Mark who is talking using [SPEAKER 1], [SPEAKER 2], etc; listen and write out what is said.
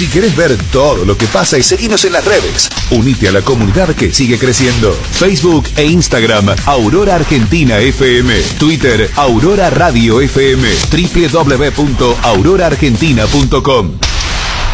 [SPEAKER 1] Si querés ver todo lo que pasa y seguinos en las redes, unite a la comunidad que sigue creciendo. Facebook e Instagram, Aurora Argentina FM. Twitter, Aurora Radio FM. www.auroraargentina.com.